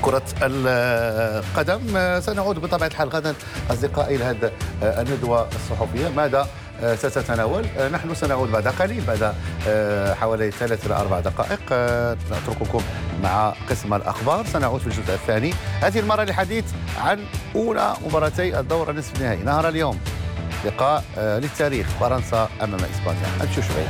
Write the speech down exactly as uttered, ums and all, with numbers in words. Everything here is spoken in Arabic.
كرة القدم. سنعود بطبيعة الحال غدا أصدقائي إلى هذه الندوة الصحفية. ماذا ستتناول؟ نحن سنعود بعد قليل، بعد حوالي ثلاث إلى أربع دقائق. نترككم مع قسم الأخبار. سنعود في الجزء الثاني، هذه المرة للحديث عن أولى مباراتي الدور النصف النهائي. نهار اليوم لقاء للتاريخ، فرنسا أمام إسبانيا. نمشيو شوية.